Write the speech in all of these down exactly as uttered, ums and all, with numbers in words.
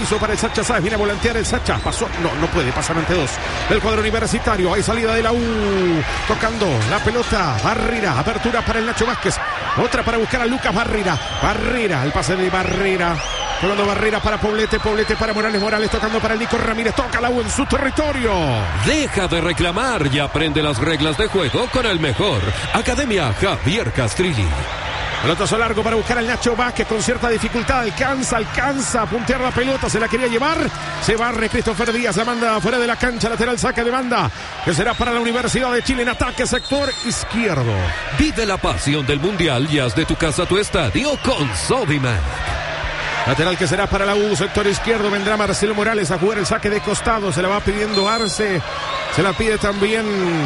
comenzó para el Sacha Sáez. Viene a volantear el Sacha. Pasó. No, no puede pasar ante dos. Del cuadro universitario. Hay salida de la U. Tocando la pelota. Barrera. Apertura para el Nacho Vázquez. Otra para buscar a Lucas Barrera. Barrera. El pase de Barrera. Tocando Barrera para Poblete, Poblete para Morales, Morales tocando para el Nico Ramírez, toca la U en su territorio. Deja de reclamar y aprende las reglas de juego con el mejor. Academia Javier Castrilli. Pelotazo largo para buscar al Nacho Vázquez con cierta dificultad, alcanza, alcanza a puntear la pelota, se la quería llevar, se barre Christopher Díaz, la manda fuera de la cancha, lateral saque de banda, que será para la Universidad de Chile en ataque, sector izquierdo. Vive la pasión del Mundial y haz de tu casa tu estadio con Sodimac. Lateral que será para la U, sector izquierdo, vendrá Marcelo Morales a jugar el saque de costado, se la va pidiendo Arce, se la pide también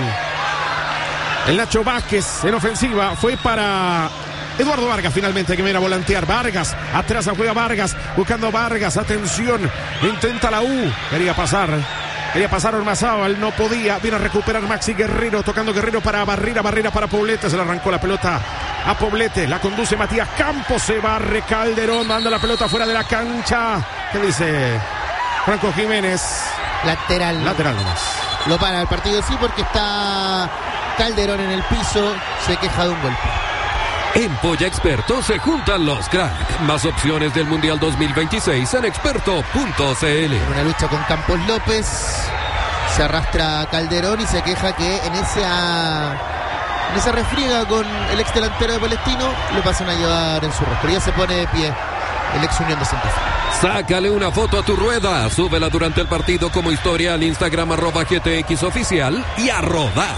el Nacho Vázquez en ofensiva, fue para Eduardo Vargas finalmente que viene a volantear, Vargas, atrás juega Vargas, buscando a Vargas, atención, intenta la U, quería pasar, quería pasar Ormazábal, no podía, viene a recuperar Maxi Guerrero, tocando Guerrero para Barrera, Barrera para Poblete, se le arrancó la pelota a Poblete, la conduce Matías Campos, se barre Calderón, manda la pelota fuera de la cancha. ¿Qué dice Franco Jiménez? Lateral. Lateral nomás. Lo para el partido sí porque está Calderón en el piso, se queja de un golpe. En Polla Experto se juntan los cracks. Más opciones del Mundial dos mil veintiséis en experto punto c l. En una lucha con Campos López, se arrastra Calderón y se queja que en esa... En esa refriega con el ex delantero de Palestino, lo pasan a llevar en su rostro. Ya se pone de pie el ex Unión de Santa Fe. Sácale una foto a tu rueda, súbela durante el partido como historia al Instagram arroba G T X oficial y a rodar.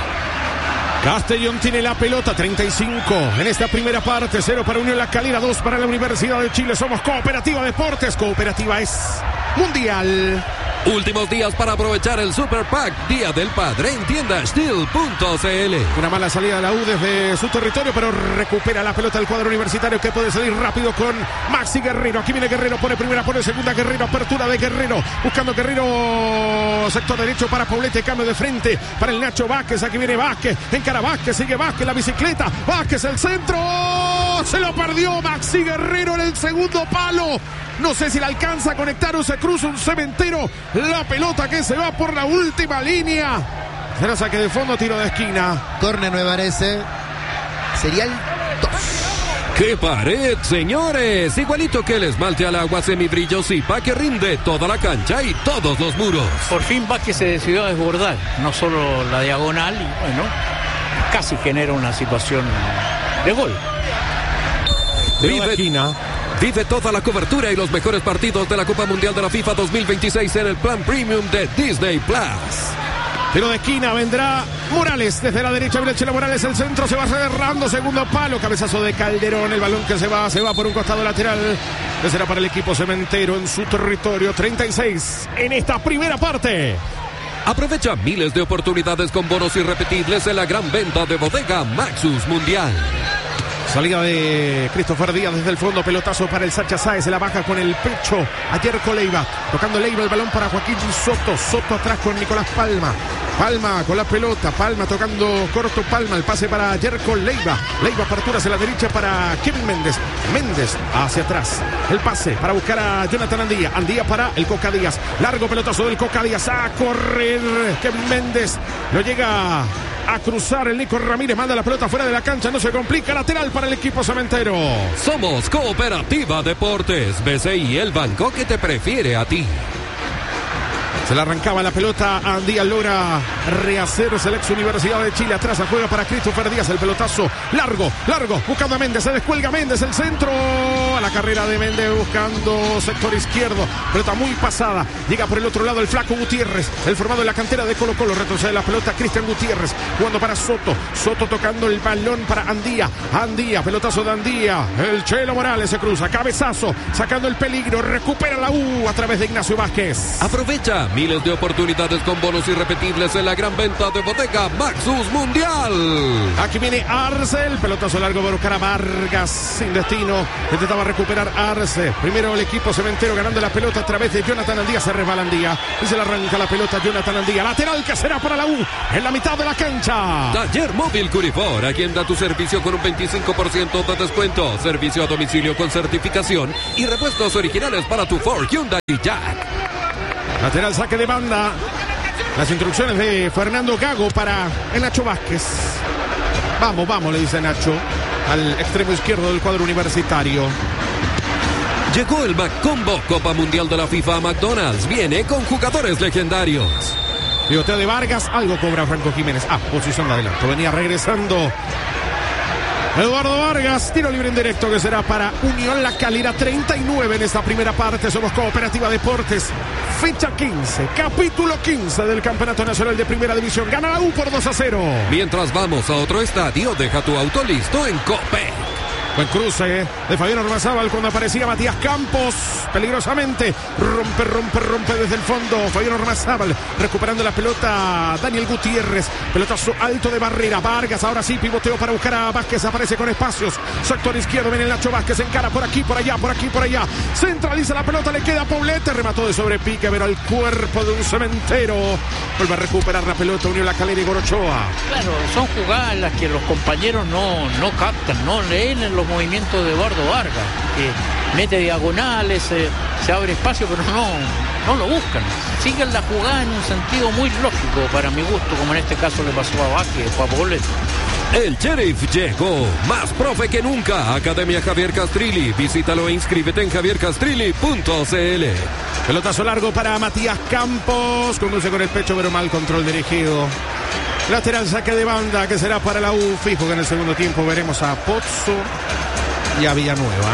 Castellón tiene la pelota, treinta y cinco en esta primera parte, cero para Unión La Calera, dos para la Universidad de Chile. Somos Cooperativa Deportes, Cooperativa es Mundial. Últimos días para aprovechar el Super Pack Día del Padre en tienda steel punto c l. Una mala salida de la U desde su territorio, pero recupera la pelota del cuadro universitario que puede salir rápido con Maxi Guerrero. Aquí viene Guerrero, pone primera, pone segunda, Guerrero, apertura de Guerrero, buscando Guerrero, sector derecho para Poblete, cambio de frente para el Nacho Vázquez. Aquí viene Vázquez, encara Vázquez, sigue Vázquez, la bicicleta, Vázquez, el centro, se lo perdió Maxi Guerrero en el segundo palo. No sé si le alcanza a conectar o se cruza un cementero. La pelota que se va por la última línea. Será saque de fondo, tiro de esquina. Córner me parece. Sería el dos. ¡Qué pared, señores! Igualito que el esmalte al agua semibrillo Zipa que rinde toda la cancha y todos los muros. Por fin Vázquez se decidió a desbordar. No solo la diagonal, y bueno, casi genera una situación de gol. Vive, esquina. Vive toda la cobertura y los mejores partidos de la Copa Mundial de la FIFA dos mil veintiséis en el plan premium de Disney Plus. Tiro de esquina, vendrá Morales desde la derecha, viene Chela Morales, el centro se va cerrando, segundo palo, cabezazo de Calderón, el balón que se va, se va por un costado lateral, que será para el equipo cementero en su territorio, treinta y seis en esta primera parte. Aprovecha miles de oportunidades con bonos irrepetibles en la gran venta de Bodega Maxus Mundial. Salida de Christopher Díaz desde el fondo, pelotazo para el Sacha Sáez, se la baja con el pecho a Yerko Leiva, tocando Leiva el balón para Joaquín Soto, Soto atrás con Nicolás Palma, Palma con la pelota, Palma tocando corto, Palma, el pase para Yerko Leiva, Leiva apertura hacia la derecha para Kevin Méndez, Méndez hacia atrás, el pase para buscar a Jonathan Andía, Andía para el Coca Díaz, largo pelotazo del Coca Díaz, a correr Kevin Méndez, no llega a cruzar el Nico Ramírez, manda la pelota fuera de la cancha, no se complica, lateral para el equipo cementero. Somos Cooperativa Deportes, B C I, el banco que te prefiere a ti. Se le arrancaba la pelota, Andía logra rehacerse el ex Universidad de Chile, atrás juega para Christopher Díaz, el pelotazo largo, largo, buscando a Méndez, se descuelga Méndez, el centro, a la carrera de Méndez buscando sector izquierdo, pelota muy pasada, llega por el otro lado el flaco Gutiérrez, el formado en la cantera de Colo Colo, retrocede la pelota Cristian Gutiérrez, jugando para Soto, Soto tocando el balón para Andía, Andía, pelotazo de Andía, el Chelo Morales se cruza, cabezazo, sacando el peligro, recupera la U a través de Ignacio Vázquez. Aprovecha miles de oportunidades con bonos irrepetibles en la gran venta de Bodega Maxus Mundial. Aquí viene Arcel, pelotazo largo para buscar a Vargas, sin destino, intentaba va a recuperar Arce. Primero el equipo cementero ganando la pelota a través de Jonathan Andía. Se resbala Andía y se le arranca la pelota a Jonathan Andía. Lateral que será para la U en la mitad de la cancha. Taller Móvil Curifor, a quien da tu servicio con un veinticinco por ciento de descuento. Servicio a domicilio con certificación y repuestos originales para tu Ford, Hyundai y Jack. Lateral saque de banda. Las instrucciones de Fernando Gago para el Nacho Vázquez. Vamos, vamos, le dice Nacho al extremo izquierdo del cuadro universitario. Llegó el McCombo Copa Mundial de la FIFA a McDonald's. Viene con jugadores legendarios. Pivoteo de Vargas, algo cobra Franco Jiménez. Ah, posición de adelanto. Venía regresando Eduardo Vargas, tiro libre en directo que será para Unión La Calera. Treinta y nueve en esta primera parte. Somos Cooperativa Deportes. Fecha quince, capítulo quince del Campeonato Nacional de Primera División. Gana la U por dos a cero. Mientras vamos a otro estadio, deja tu auto listo en Copec. Buen cruce de Fabián Ormazábal cuando aparecía Matías Campos. Peligrosamente. Rompe, rompe, rompe desde el fondo. Fabián Ormazábal recuperando la pelota. Daniel Gutiérrez. Pelotazo alto de Barrera. Vargas ahora sí pivoteo para buscar a Vázquez. Aparece con espacios. Sector izquierdo viene el Nacho Vázquez. Encara por aquí, por allá, por aquí, por allá. Centraliza la pelota. Le queda a Poblete. Remató de sobrepique. Pero al cuerpo de un cementero. Vuelve a recuperar la pelota. Unió La Calera y Gorochoa. Claro, son jugadas las que los compañeros no, no captan, no leen en los movimientos de Eduardo Vargas, que mete diagonales, se, se abre espacio, pero no, no lo buscan. Siguen la jugada en un sentido muy lógico para mi gusto, como en este caso le pasó a Vázquez o a Poblete. El Sheriff llegó, más profe que nunca. Academia Javier Castrilli. Visítalo e inscríbete en javier castrilli punto c l. Pelotazo largo para Matías Campos. Conduce con el pecho, pero mal control dirigido. Lateral saque de banda que será para la U. Fijo que en el segundo tiempo veremos a Pozzo y a Villanueva.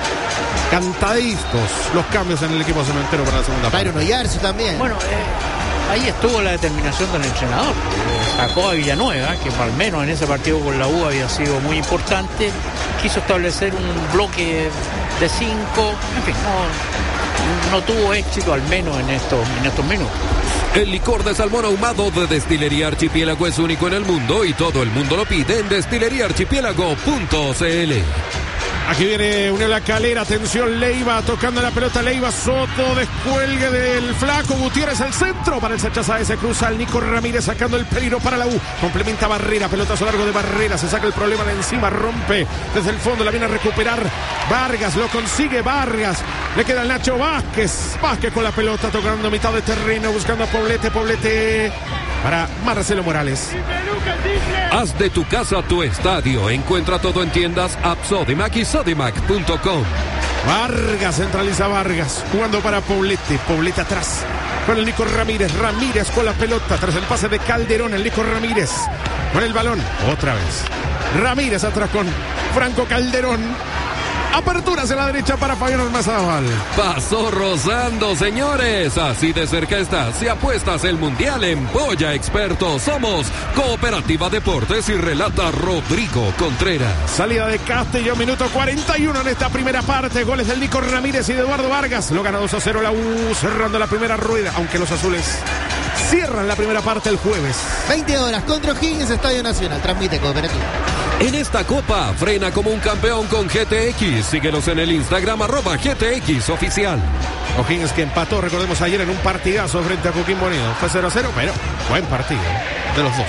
Cantadistos los cambios en el equipo cementero para la segunda parte. Byron Oyarzo también. Bueno, eh, ahí estuvo la determinación del entrenador. Eh, sacó a Villanueva, que al menos en ese partido con la U había sido muy importante. Quiso establecer un bloque de cinco. En fin, no, no tuvo éxito al menos en estos, en estos minutos. El licor de salmón ahumado de Destilería Archipiélago es único en el mundo y todo el mundo lo pide en destilería archipiélago punto c l. Aquí viene Unión La Calera, atención Leiva, tocando la pelota Leiva, Soto, descuelgue del flaco, Gutiérrez al centro, para el Sachaza, se cruza al Nico Ramírez sacando el peligro para la U, complementa Barrera, pelotazo largo de Barrera, se saca el problema de encima, rompe desde el fondo, la viene a recuperar Vargas, lo consigue Vargas, le queda el Nacho Vázquez, Vázquez con la pelota tocando mitad de terreno, buscando a Poblete, Poblete para Marcelo Morales. Haz de tu casa tu estadio. Encuentra todo en tiendas App Sodimac y sodimac punto com. Vargas, centraliza Vargas, jugando para Poblete, Poblete atrás, con el Nico Ramírez, Ramírez con la pelota, tras el pase de Calderón, el Nico Ramírez, con el balón, otra vez, Ramírez atrás con Franco Calderón, aperturas en la derecha para Fabián Ormazábal. Pasó rozando, señores. Así de cerca estás. Si apuestas el mundial en Polla Experto, somos Cooperativa Deportes y relata Rodrigo Contreras. Salida de Castellón, minuto cuarenta y uno en esta primera parte. Goles del Nico Ramírez y de Eduardo Vargas. Lo gana dos a cero la U, cerrando la primera rueda, aunque los azules cierran la primera parte el jueves. veinte horas contra O'Higgins, Estadio Nacional. Transmite Cooperativa. En esta copa, frena como un campeón con G T X. Síguenos en el Instagram, arroba G T X oficial. O'Higgins que empató, recordemos, ayer en un partidazo frente a Coquimbo Unido. Fue cero a cero, pero buen partido de los dos.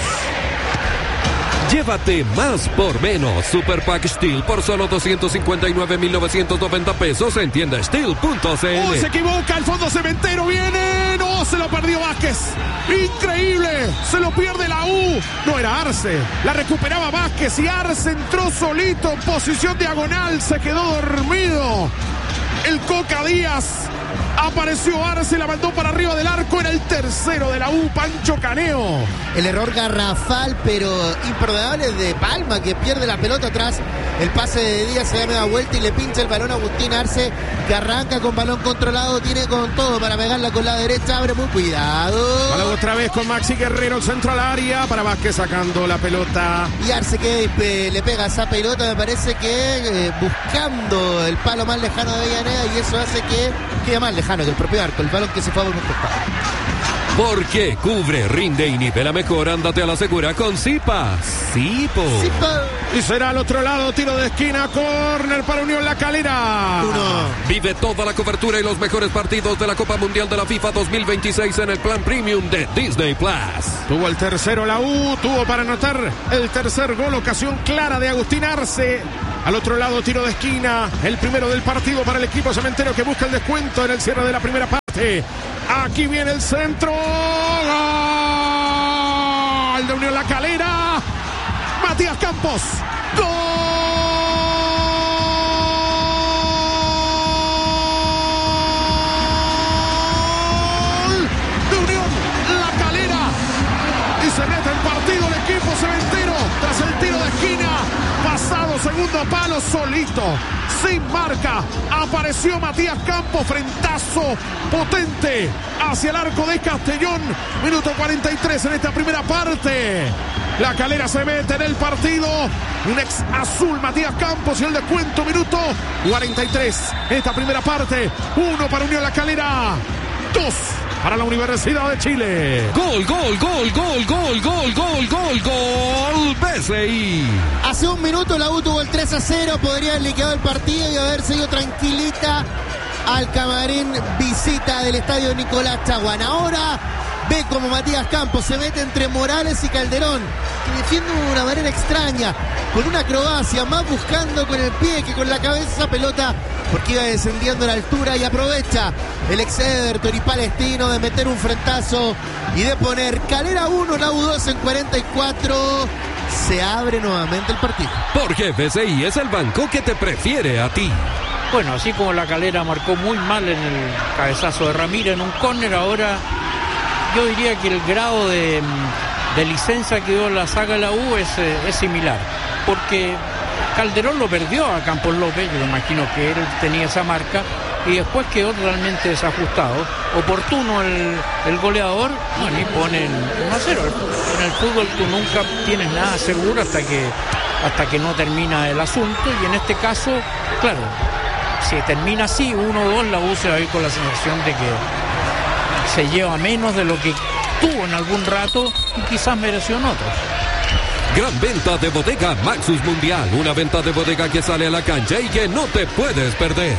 Llévate más por menos. Super Pack Steel por solo doscientos cincuenta y nueve mil novecientos noventa pesos en tienda steel punto c l. ¡Oh, se equivoca! El fondo cementero viene. ¡No! Se lo perdió Vázquez. ¡Increíble! Se lo pierde la U. No era Arce. La recuperaba Vázquez y Arce entró solito en posición diagonal. Se quedó dormido. El Coca Díaz. Apareció Arce, la mandó para arriba del arco. Era el tercero de la U, Pancho Caneo. El error garrafal, pero imperdonable de Palma, que pierde la pelota atrás. El pase de Díaz, se da nueva vuelta y le pincha el balón a Agustín Arce, que arranca con balón controlado. Tiene con todo para pegarla con la derecha. Abre muy cuidado. Balón otra vez con Maxi Guerrero, el centro al área. Para Vázquez sacando la pelota. Y Arce que eh, le pega esa pelota, me parece que eh, buscando el palo más lejano de Avellaneda. Y eso hace que quede más lejano que el propio arco. El balón que se fue por un costado. Porque cubre, rinde y nivela mejor, ándate a la segura con Zipa. Zipo. Zipa. Y será al otro lado, tiro de esquina, córner para Unión La Calera. Uno. Vive toda la cobertura y los mejores partidos de la Copa Mundial de la FIFA dos mil veintiséis en el plan premium de Disney Plus. Tuvo el tercero la U, tuvo para anotar el tercer gol, ocasión clara de Agustín Arce. Al otro lado, tiro de esquina, el primero del partido para el equipo cementero que busca el descuento en el cierre de la primera parte. Aquí viene el centro. Gol de Unión La Calera. Matías Campos. Gol de Unión La Calera. Y se mete el partido el equipo cementero tras el tiro de esquina. Pasado segundo palo, solito, sin marca, apareció Matías Campos, frentazo potente hacia el arco de Castellón. Minuto cuarenta y tres en esta primera parte. La Calera se mete en el partido. Un ex azul, Matías Campos, y el descuento, minuto cuarenta y tres en esta primera parte. Uno para Unión La Calera, dos para la Universidad de Chile. Gol, gol, gol, gol, gol, gol, gol, gol, gol, B C I. Hace un minuto la U tuvo el tres a cero, podría haber liquidado el partido y haberse ido tranquilita al camarín visita del estadio Nicolás Chaguán. Ahora ve como Matías Campos se mete entre Morales y Calderón, que defiende de una manera extraña, con una acrobacia, más buscando con el pie que con la cabeza esa pelota, porque iba descendiendo a la altura, y aprovecha el ex Everton y palestino de meter un frentazo y de poner Calera uno, la U dos en cuarenta y cuatro. Se abre nuevamente el partido. Porque B C I es el banco que te prefiere a ti. Bueno, así como La Calera marcó muy mal en el cabezazo de Ramírez en un córner, ahora yo diría que el grado de, de licencia que dio la saga de la U es, es similar, porque Calderón lo perdió a Campos López, yo me imagino que él tenía esa marca, y después quedó totalmente desajustado. Oportuno el, el goleador, bueno, y ponen uno a cero. En el fútbol tú nunca tienes nada seguro hasta que, hasta que no termina el asunto, y en este caso, claro, si termina así, uno dos, la U se va a ir con la sensación de que se lleva menos de lo que tuvo en algún rato y quizás mereció en otros. Gran venta de bodega Maxus Mundial, una venta de bodega que sale a la cancha y que no te puedes perder.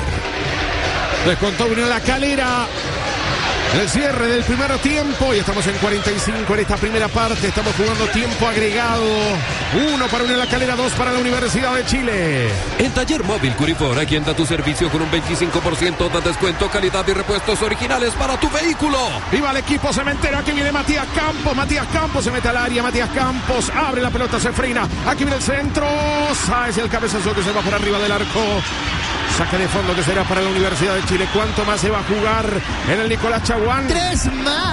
Descontó Unión La Calera en el cierre del primer tiempo y estamos en cuarenta y cinco en esta primera parte. Estamos jugando tiempo agregado. Uno para Unión La Calera, dos para la Universidad de Chile. En Taller Móvil Curifor, aquí anda tu servicio con un veinticinco por ciento de descuento, calidad y repuestos originales para tu vehículo. Viva el equipo cementero, aquí viene Matías Campos. Matías Campos se mete al área, Matías Campos abre la pelota, se frena. Aquí viene el centro. Sáez el cabezazo que se va por arriba del arco. Saque de fondo que será para la Universidad de Chile. ¿Cuánto más se va a jugar en el Nicolás Chaguán? Tres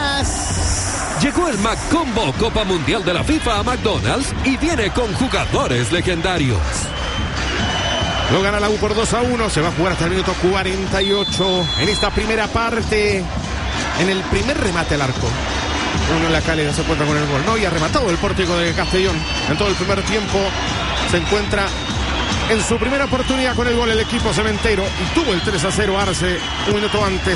más. Llegó el McCombo Copa Mundial de la FIFA a McDonald's y viene con jugadores legendarios. Lo gana la U por dos a uno. Se va a jugar hasta el minuto cuarenta y ocho en esta primera parte. En el primer remate al arco, Uno en La Calera se encuentra con el gol. No había rematado el pórtico de Castellón en todo el primer tiempo. Se encuentra en su primera oportunidad con el gol el equipo cementero y tuvo el tres a cero Arce un minuto antes.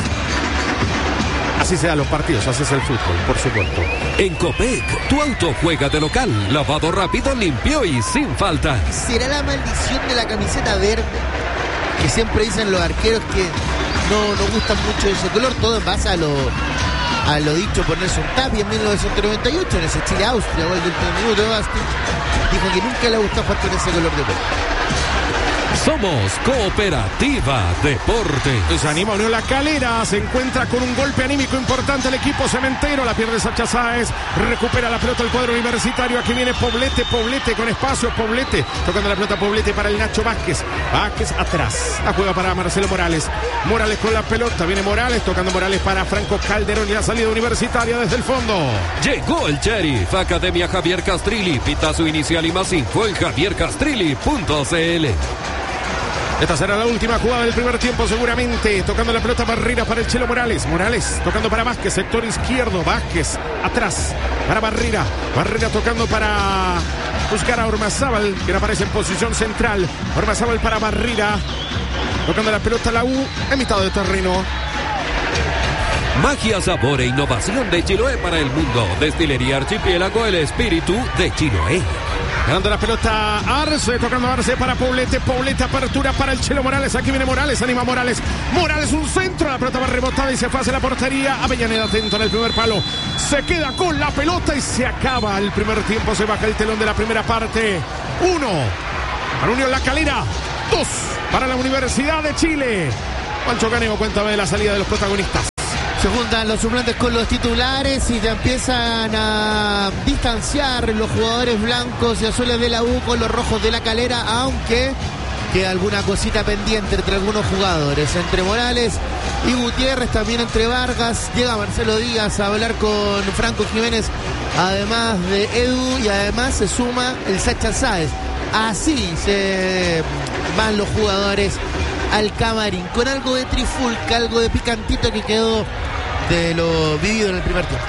Así se dan los partidos, así es el fútbol, por supuesto. En Copec, tu auto juega de local, lavado rápido, limpio y sin faltas. ¿Será la maldición de la camiseta verde? Que siempre dicen los arqueros que no nos gustan mucho ese color, todo en base a lo, a lo dicho por Nelson Tapia en mil novecientos noventa y ocho, en ese Chile-Austria, gol del último minuto de Basti. Dijo que nunca le gustó jugar con ese color de pelo. Somos Cooperativa Deporte. Se anima Unión La Calera, se encuentra con un golpe anímico importante el equipo cementero, la pierde Sacha Sáez, recupera la pelota el cuadro universitario, aquí viene Poblete, Poblete con espacio, Poblete, tocando la pelota Poblete para el Nacho Vázquez, Vázquez atrás, la juega para Marcelo Morales, Morales con la pelota, viene Morales, tocando Morales para Franco Calderón y la salida universitaria desde el fondo. Llegó el Sheriff, Academia Javier Castrilli, pita su inicial y más info en javier castrilli punto c l. Esta será la última jugada del primer tiempo seguramente. Tocando la pelota Barrera para el Chelo Morales. Morales tocando para Vázquez, sector izquierdo. Vázquez atrás para Barrera. Barrera tocando para buscar a Ormazábal, que aparece en posición central. Ormazábal para Barrera. Tocando la pelota la U en mitad de terreno. Magia, sabor e innovación de Chiloé para el mundo. Destilería Archipiélago, el espíritu de Chiloé. Ganando la pelota Arce, tocando Arce para Poblete, Poblete, apertura para el Chelo Morales, aquí viene Morales, anima Morales, Morales un centro, la pelota va rebotada y se fue hacia la portería, Avellaneda atento en el primer palo, se queda con la pelota y se acaba el primer tiempo, se baja el telón de la primera parte, uno para Unión La Calera, dos para la Universidad de Chile. Pancho Caneo, cuéntame de la salida de los protagonistas. Se juntan los suplentes con los titulares y te empiezan a distanciar los jugadores blancos y azules de la U con los rojos de La Calera, aunque queda alguna cosita pendiente entre algunos jugadores, entre Morales y Gutiérrez, también entre Vargas. Llega Marcelo Díaz a hablar con Franco Jiménez, además de Edu, y además se suma el Sacha Sáez. Así se van los jugadores al camarín, con algo de trifulca, algo de picantito que quedó de lo vivido en el primer tiempo.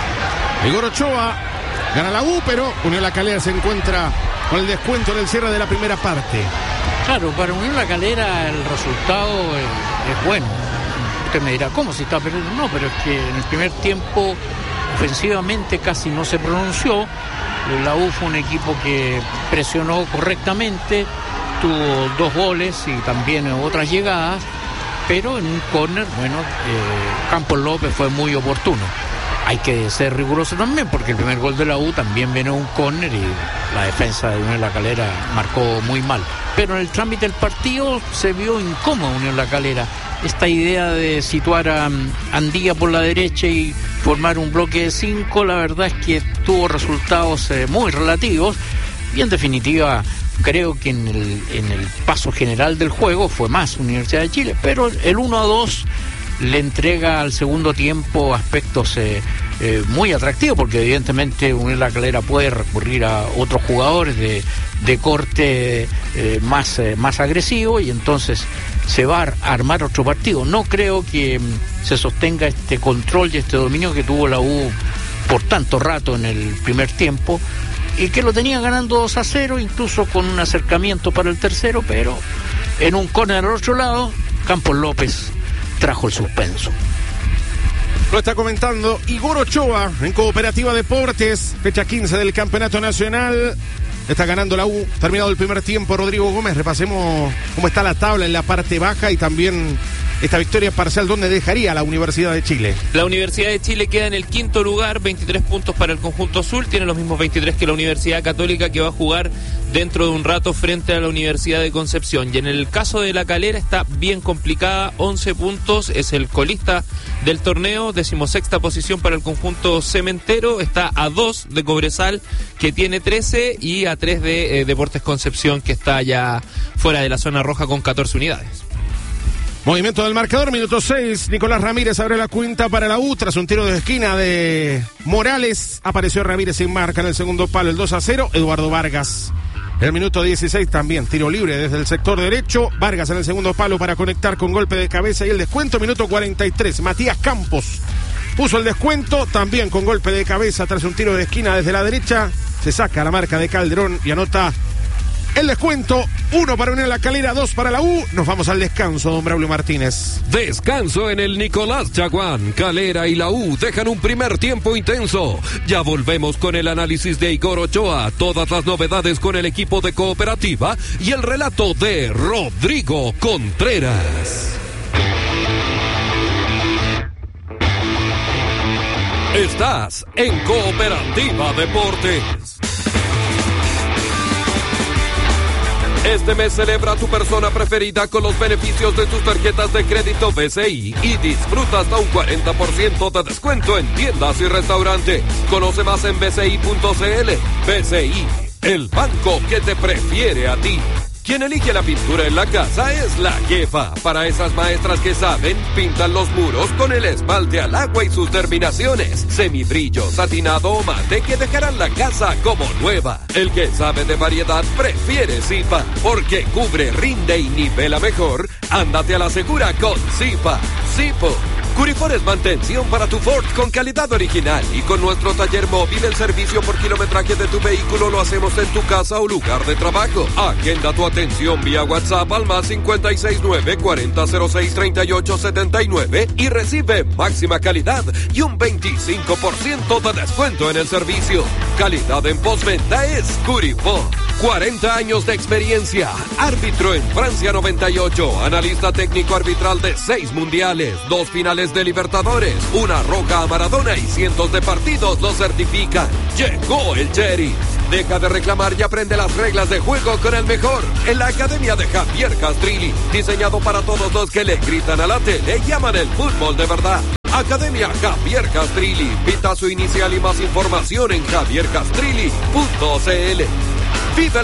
Igor Ochoa gana la U, pero Unión La Calera se encuentra con el descuento en el cierre de la primera parte. Claro, para Unión La Calera el resultado es, es bueno. Usted me dirá, ¿cómo si está perdiendo? No, pero es que en el primer tiempo ofensivamente casi no se pronunció. La U fue un equipo que presionó correctamente, tuvo dos goles y también otras llegadas, pero en un córner, bueno, eh, Campos López fue muy oportuno. Hay que ser riguroso también, porque el primer gol de la U también viene un córner y la defensa de Unión La Calera marcó muy mal. Pero en el trámite del partido se vio incómodo Unión La Calera. Esta idea de situar a Andía por la derecha y formar un bloque de cinco, la verdad es que tuvo resultados eh, muy relativos y en definitiva creo que en el, en el paso general del juego fue más Universidad de Chile, pero el uno a dos le entrega al segundo tiempo aspectos eh, eh, muy atractivos, porque evidentemente Unión La Calera puede recurrir a otros jugadores de, de corte eh, más, eh, más agresivo, y entonces se va a armar otro partido. No creo que mm, se sostenga este control y este dominio que tuvo la U por tanto rato en el primer tiempo, y que lo tenía ganando dos a cero, incluso con un acercamiento para el tercero, pero en un córner al otro lado, Campos López trajo el suspenso. Lo está comentando Igor Ochoa en Cooperativa Deportes, fecha quince del Campeonato Nacional. Está ganando la U, terminado el primer tiempo. Rodrigo Gómez, repasemos cómo está la tabla en la parte baja y también esta victoria parcial, ¿dónde dejaría a la Universidad de Chile? La Universidad de Chile queda en el quinto lugar, veintitrés puntos para el conjunto azul, tiene los mismos veintitrés que la Universidad Católica, que va a jugar dentro de un rato frente a la Universidad de Concepción. Y en el caso de La Calera está bien complicada, once puntos, es el colista del torneo, decimosexta posición para el conjunto cementero, está a dos de Cobresal, que tiene trece, y a tres de eh, Deportes Concepción, que está ya fuera de la zona roja con catorce unidades. Movimiento del marcador, minuto seis. Nicolás Ramírez abre la cuenta para la U tras un tiro de esquina de Morales. Apareció Ramírez sin marca en el segundo palo, el dos a cero. Eduardo Vargas. En el minuto dieciséis también, tiro libre desde el sector derecho. Vargas en el segundo palo para conectar con golpe de cabeza y el descuento. Minuto cuarenta y tres. Matías Campos puso el descuento también con golpe de cabeza tras un tiro de esquina desde la derecha. Se saca la marca de Calderón y anota el descuento. Uno para Unión La Calera, dos para la U. Nos vamos al descanso, don Braulio Martínez. Descanso en el Nicolás Chaguán. Calera y la U dejan un primer tiempo intenso. Ya volvemos con el análisis de Igor Ochoa, todas las novedades con el equipo de Cooperativa y el relato de Rodrigo Contreras. Estás en Cooperativa Deportes. Este mes celebra a tu persona preferida con los beneficios de tus tarjetas de crédito B C I y disfruta hasta un cuarenta por ciento de descuento en tiendas y restaurantes. Conoce más en b c i punto c l. B C I, el banco que te prefiere a ti. Quien elige la pintura en la casa es la jefa. Para esas maestras que saben, pintan los muros con el esmalte al agua y sus terminaciones, semibrillo, satinado o mate, que dejarán la casa como nueva. El que sabe de variedad prefiere Zipa, porque cubre, rinde y nivela mejor. Ándate a la segura con Zipa. Zipo, Curifor es mantención para tu Ford con calidad original y con nuestro taller móvil el servicio por kilometraje de tu vehículo lo hacemos en tu casa o lugar de trabajo. Agenda tu atención vía WhatsApp al más cinco seis nueve, cuarenta cero seis, treinta y ocho setenta y nueve y recibe máxima calidad y un veinticinco por ciento de descuento en el servicio. Calidad en postventa es Curifor. cuarenta años de experiencia. Árbitro en Francia noventa y ocho. Analista técnico arbitral de seis mundiales, dos finales de Libertadores, una roja a Maradona y cientos de partidos lo certifican. Llegó el Cherry. Deja de reclamar y aprende las reglas de juego con el mejor. En la Academia de Javier Castrilli. Diseñado para todos los que le gritan a la tele y llaman el fútbol de verdad. Academia Javier Castrilli. Pitazo inicial y más información en javier castrilli punto c l. Vive la